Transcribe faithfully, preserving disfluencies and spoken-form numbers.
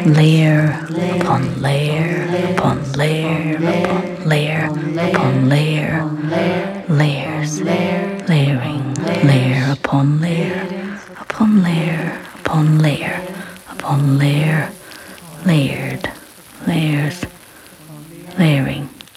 layer upon layer upon layer upon layer upon layer, layers, layering, layer upon layer upon layer upon layer upon layer, layered, layers, layering,